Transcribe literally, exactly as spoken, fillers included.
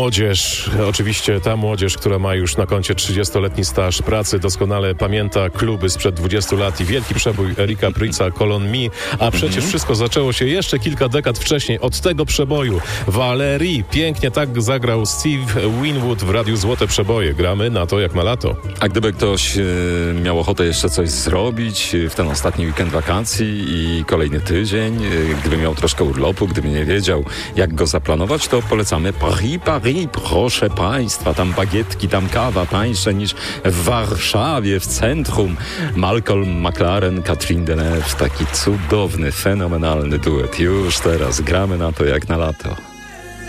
młodzież, oczywiście ta młodzież, która ma już na koncie trzydziestoletni staż pracy, doskonale pamięta kluby sprzed dwudziestu lat i wielki przebój Erika Pryca, Colon Me, a przecież mm-hmm. wszystko zaczęło się jeszcze kilka dekad wcześniej od tego przeboju. Valerie, pięknie tak zagrał Steve Winwood w Radiu Złote Przeboje. Gramy na to jak na lato. A gdyby ktoś e, miał ochotę jeszcze coś zrobić w ten ostatni weekend wakacji i kolejny tydzień, e, gdyby miał troszkę urlopu, gdyby nie wiedział jak go zaplanować, to polecamy Paris, Paris, proszę Państwa, tam bagietki, tam kawa tańsze niż w Warszawie, w centrum. Malcolm McLaren, Catherine Deneuve, taki cudowny, fenomenalny duet. Już teraz gramy na to jak na lato.